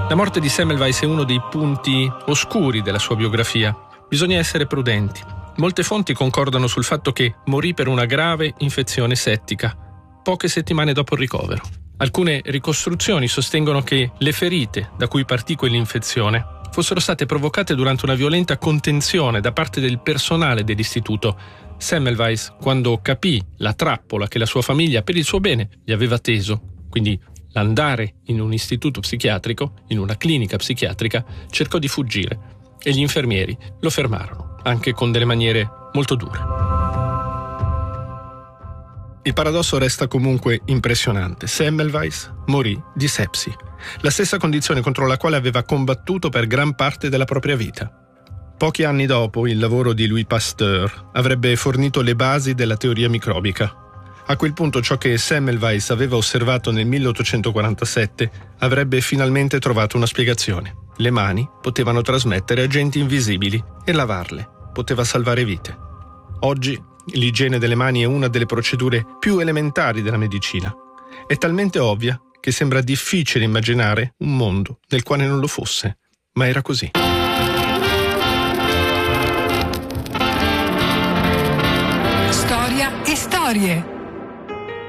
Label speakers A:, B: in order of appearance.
A: La morte di Semmelweis è uno dei punti oscuri della sua biografia. Bisogna essere prudenti. Molte fonti concordano sul fatto che morì per una grave infezione settica, poche settimane dopo il ricovero. Alcune ricostruzioni sostengono che le ferite da cui partì quell'infezione fossero state provocate durante una violenta contenzione da parte del personale dell'istituto. Semmelweis, quando capì la trappola che la sua famiglia, per il suo bene, gli aveva teso, quindi l'andare in un istituto psichiatrico, in una clinica psichiatrica, cercò di fuggire e gli infermieri lo fermarono, anche con delle maniere molto dure. Il paradosso resta comunque impressionante. Semmelweis morì di sepsi, la stessa condizione contro la quale aveva combattuto per gran parte della propria vita. Pochi anni dopo, il lavoro di Louis Pasteur avrebbe fornito le basi della teoria microbica. A quel punto ciò che Semmelweis aveva osservato nel 1847 avrebbe finalmente trovato una spiegazione. Le mani potevano trasmettere agenti invisibili e lavarle poteva salvare vite. Oggi l'igiene delle mani è una delle procedure più elementari della medicina. È talmente ovvia che sembra difficile immaginare un mondo nel quale non lo fosse, ma era così.
B: Storia e storie.